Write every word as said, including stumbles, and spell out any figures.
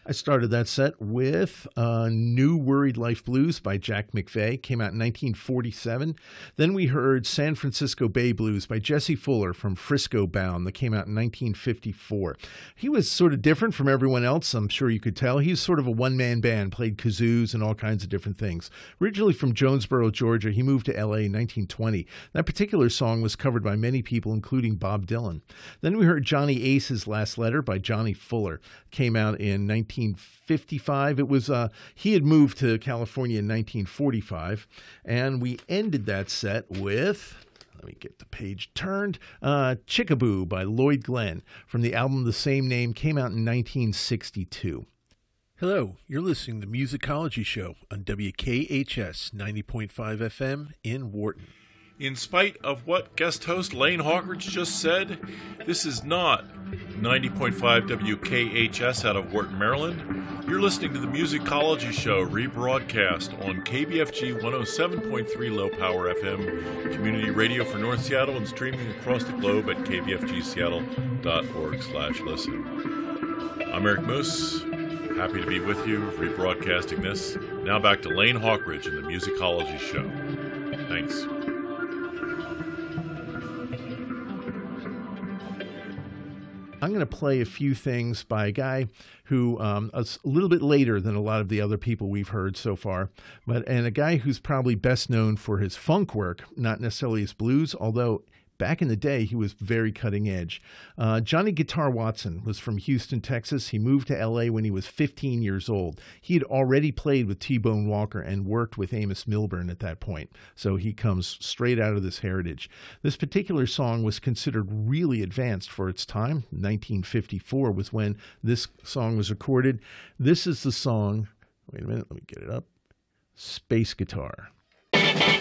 I started that set with uh, New Worried Life Blues by Jack McVeigh, came out in nineteen forty-seven. Then we heard San Francisco Bay Blues by Jesse Fuller from Frisco Bound, that came out in nineteen fifty-four. He was sort of different from everyone else, I'm sure you could tell. He was sort of a one-man band, played kazoos and all kinds of different things. Originally from Jonesboro, Georgia, he moved to L A in nineteen twenty. That particular song was covered by many people, including Bob Dylan. Then we heard Johnny Ace's Last Letter by Johnny Fuller, came out in nineteen fifty-five. It was uh, he had moved to California in nineteen forty-five, and we ended that set with, let me get the page turned, uh, Chickaboo by Lloyd Glenn from the album the same name, came out in nineteen sixty-two. Hello, you're listening to Musicology Show on W K H S ninety point five F M in Wharton. In spite of what guest host Lane Hawkridge just said, this is not ninety point five W K H S out of Wharton, Maryland. You're listening to the Musicology Show, rebroadcast on K B F G one oh seven point three Low Power F M, community radio for North Seattle, and streaming across the globe at k b f g seattle dot org slash listen. I'm Eric Moose, happy to be with you, rebroadcasting this. Now back to Lane Hawkridge and the Musicology Show. Thanks. I'm going to play a few things by a guy who um, is a little bit later than a lot of the other people we've heard so far, but and a guy who's probably best known for his funk work, not necessarily his blues, although back in the day, he was very cutting edge. Uh, Johnny Guitar Watson was from Houston, Texas. He moved to L A when he was fifteen years old. He had already played with T-Bone Walker and worked with Amos Milburn at that point. So he comes straight out of this heritage. This particular song was considered really advanced for its time. nineteen fifty-four was when this song was recorded. This is the song, wait a minute, let me get it up, Space Guitar.